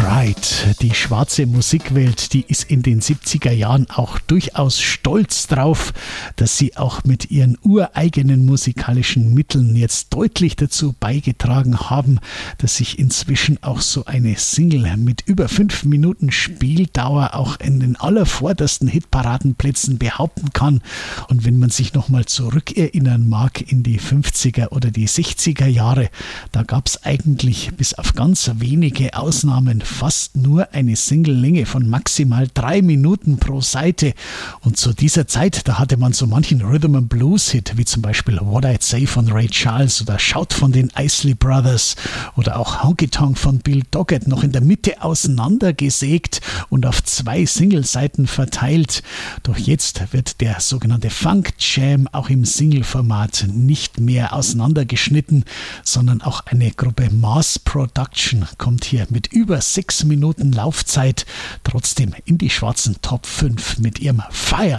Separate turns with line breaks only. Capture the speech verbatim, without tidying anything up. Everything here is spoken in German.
Pride. Die schwarze Musikwelt, die ist in den siebziger Jahren auch durchaus stolz drauf, dass sie auch mit ihren ureigenen musikalischen Mitteln jetzt deutlich dazu beigetragen haben, dass sich inzwischen auch so eine Single mit über fünf Minuten Spieldauer auch in den allervordersten Hitparadenplätzen behaupten kann. Und wenn man sich nochmal zurückerinnern mag in die fünfziger oder die sechziger Jahre, da gab es eigentlich bis auf ganz wenige Ausnahmen fast nur eine Single-Länge von maximal drei Minuten pro Seite. Und zu dieser Zeit, da hatte man so manchen Rhythm and Blues Hit, wie zum Beispiel What I'd Say von Ray Charles oder Shout von den Isley Brothers oder auch Honky Tonk von Bill Doggett noch in der Mitte auseinandergesägt und auf zwei Single-Seiten verteilt. Doch jetzt wird der sogenannte Funk Jam auch im Single-Format nicht mehr auseinandergeschnitten, sondern auch eine Gruppe Mass Production kommt hier mit über sechs Minuten Laufzeit trotzdem in die schwarzen Top fünf mit ihrem Fire